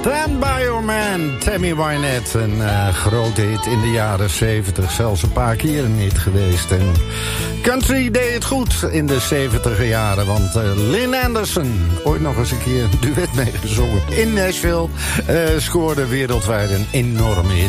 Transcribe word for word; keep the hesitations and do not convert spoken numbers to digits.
Stand By Your Man, Tammy Wynette. Een uh, grote hit in de jaren zeventig. Zelfs een paar keer een hit geweest. En country deed het goed in de zeventiger jaren. Want uh, Lynn Anderson, ooit nog eens een keer een duet meegezongen in Nashville, uh, scoorde wereldwijd een enorme hit.